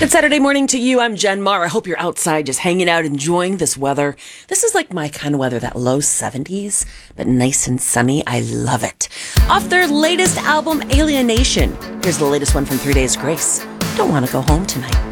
Good Saturday morning to you. I'm Jen Marr. I hope you're outside just hanging out, enjoying this weather. This is like my kind of weather, that low 70s, but nice and sunny. I love it. Off their latest album, Alienation. Here's the latest one from 3 Days Grace. Don't want to go home tonight.